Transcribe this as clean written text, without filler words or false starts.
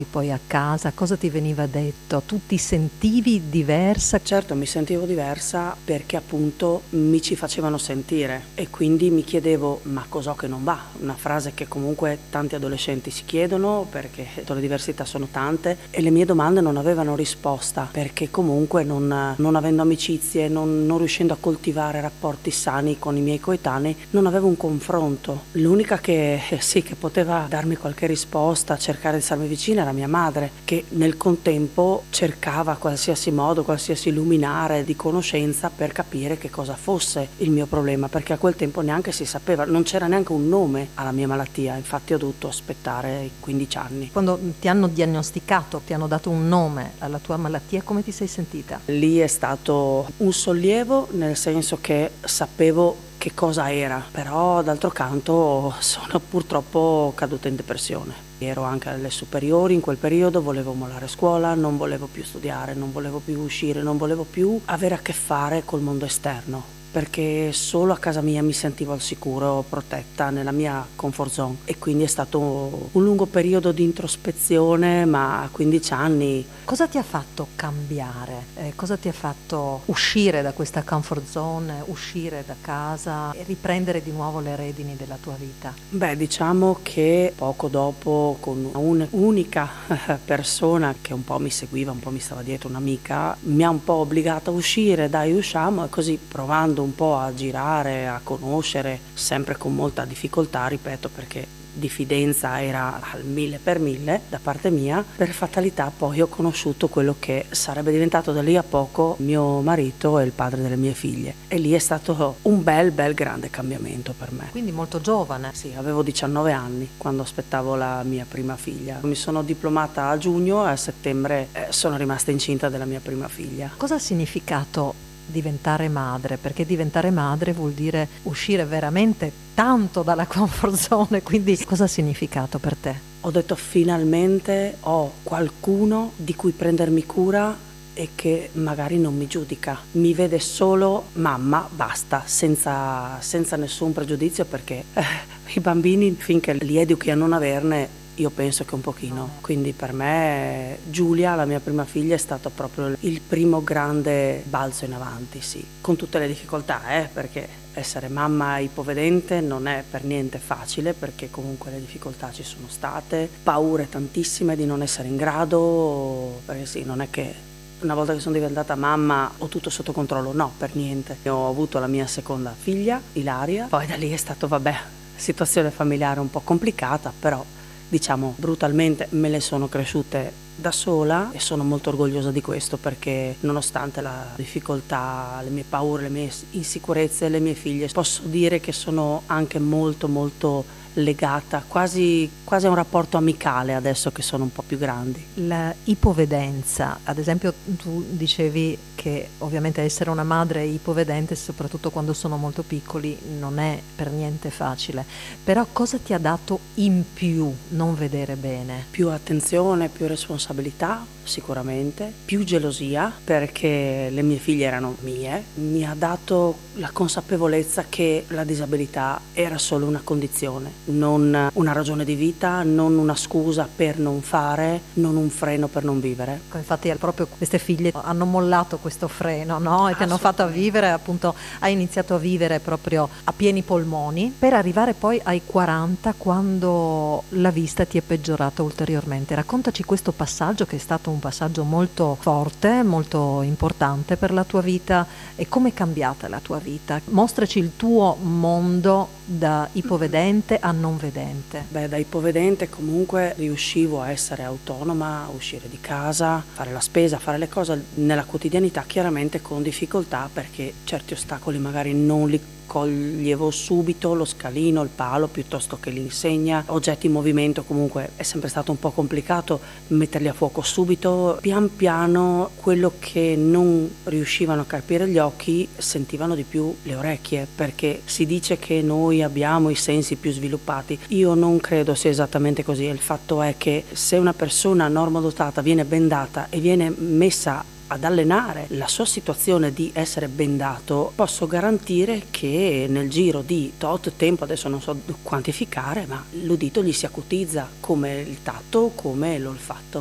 Poi a casa cosa ti veniva detto? Tu ti sentivi diversa? Certo, mi sentivo diversa perché appunto mi ci facevano sentire e quindi mi chiedevo ma cos'ho che non va? Una frase che comunque tanti adolescenti si chiedono perché le diversità sono tante e le mie domande non avevano risposta perché comunque non avendo amicizie, non riuscendo a coltivare rapporti sani con i miei coetanei, non avevo un confronto. L'unica che sì, che poteva darmi qualche risposta, cercare di starmi vicina era mia madre, che nel contempo cercava qualsiasi modo, qualsiasi luminare di conoscenza per capire che cosa fosse il mio problema, perché a quel tempo neanche si sapeva, non c'era neanche un nome alla mia malattia, infatti ho dovuto aspettare i 15 anni. Quando ti hanno diagnosticato, ti hanno dato un nome alla tua malattia, come ti sei sentita? Lì è stato un sollievo, nel senso che sapevo che cosa era, però d'altro canto sono purtroppo caduta in depressione. Ero anche alle superiori in quel periodo, volevo mollare scuola, non volevo più studiare, non volevo più uscire, non volevo più avere a che fare col mondo esterno, perché solo a casa mia mi sentivo al sicuro, protetta nella mia comfort zone e quindi è stato un lungo periodo di introspezione, ma a 15 anni. Cosa ti ha fatto cambiare? Cosa ti ha fatto uscire da questa comfort zone, uscire da casa e riprendere di nuovo le redini della tua vita? Beh, diciamo che poco dopo, con un'unica persona che un po' mi seguiva, un po' mi stava dietro, un'amica, mi ha un po' obbligata a uscire, dai usciamo, e così provando un po' a girare, a conoscere, sempre con molta difficoltà, ripeto, perché diffidenza era al 1000 per 1000 da parte mia. Per fatalità poi ho conosciuto quello che sarebbe diventato da lì a poco mio marito e il padre delle mie figlie, e lì è stato un bel grande cambiamento per me. Quindi molto giovane. Sì, avevo 19 anni quando aspettavo la mia prima figlia. Mi sono diplomata a giugno e a settembre sono rimasta incinta della mia prima figlia. Cosa ha significato diventare madre? Perché diventare madre vuol dire uscire veramente tanto dalla comfort zone, quindi cosa ha significato per te? Ho detto finalmente ho qualcuno di cui prendermi cura e che magari non mi giudica, mi vede solo mamma, basta, senza nessun pregiudizio, perché i bambini finché li educhi a non averne, io penso che un pochino. Quindi per me Giulia, la mia prima figlia, è stato proprio il primo grande balzo in avanti, sì, con tutte le difficoltà, perché essere mamma ipovedente non è per niente facile, perché comunque le difficoltà ci sono state, paure tantissime di non essere in grado, perché sì, non è che una volta che sono diventata mamma ho tutto sotto controllo, no, per niente. Ho avuto la mia seconda figlia, Ilaria, poi da lì è stato, vabbè, situazione familiare un po' complicata, però diciamo brutalmente me le sono cresciute da sola e sono molto orgogliosa di questo, perché nonostante la difficoltà, le mie paure, le mie insicurezze, le mie figlie, posso dire che sono anche molto legata, quasi a un rapporto amicale adesso che sono un po' più grandi. La ipovedenza, ad esempio tu dicevi che ovviamente essere una madre ipovedente, soprattutto quando sono molto piccoli, non è per niente facile, però cosa ti ha dato in più non vedere bene? Più attenzione, più responsabilità sicuramente, più gelosia, perché le mie figlie erano mie, mi ha dato la consapevolezza che la disabilità era solo una condizione, non una ragione di vita, non una scusa per non fare, non un freno per non vivere. Infatti proprio queste figlie hanno mollato questo freno, no? E ti hanno fatto vivere, appunto, hai iniziato a vivere proprio a pieni polmoni per arrivare poi ai 40, quando la vista ti è peggiorata ulteriormente. Raccontaci questo passaggio, che è stato un passaggio molto forte, molto importante per la tua vita, e come è cambiata la tua vita. Mostraci il tuo mondo da ipovedente a non vedente. Beh, da ipovedente comunque riuscivo a essere autonoma, a uscire di casa, fare la spesa, fare le cose nella quotidianità, chiaramente con difficoltà, perché certi ostacoli magari non li coglievo subito, lo scalino, il palo, piuttosto che l'insegna, oggetti in movimento, comunque è sempre stato un po' complicato metterli a fuoco subito. Pian piano quello che non riuscivano a carpire gli occhi sentivano di più le orecchie, perché si dice che noi abbiamo i sensi più sviluppati. Io non credo sia esattamente così. Il fatto è che se una persona normodotata viene bendata e viene messa ad allenare la sua situazione di essere bendato, posso garantire che nel giro di tot tempo, adesso non so quantificare, ma l'udito gli si acutizza come il tatto, come l'olfatto.